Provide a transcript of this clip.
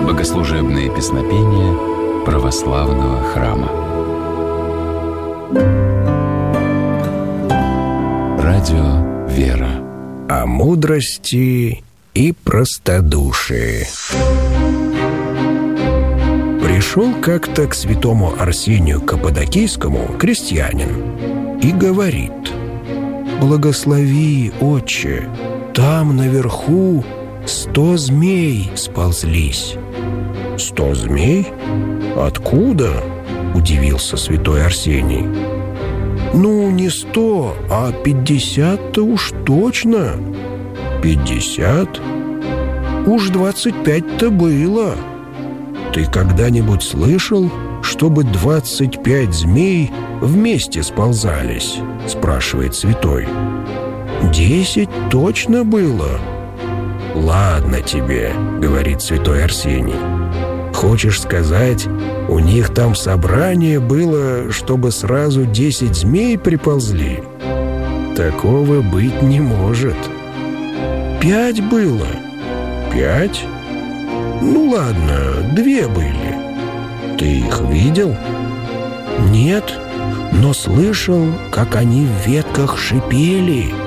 Богослужебные песнопения православного храма. Радио «Вера» о мудрости и простодушии. Пришел как-то к святому Арсению Каппадокийскому крестьянин и говорит: «Благослови, отче, там наверху 100 змей сползлись». 100 змей? Откуда? Удивился святой Арсений. Ну, не 100, а 50-то уж точно. 50? Уж 25-то было. Ты когда-нибудь слышал, чтобы 25 змей вместе сползались? Спрашивает святой. 10 точно было. Ладно тебе, говорит святой Арсений. Хочешь сказать, у них там собрание было, чтобы сразу 10 змей приползли? Такого быть не может. 5 было. 5? Ну ладно, 2 были. Ты их видел? Нет, но слышал, как они в ветках шипели.